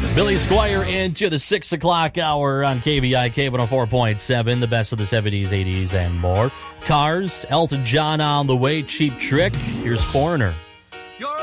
Billy Squire into the 6 o'clock hour on KVIK 104.7, the best of the 70s, 80s, and more. Cars, Elton John on the way, Cheap Trick. Here's Foreigner.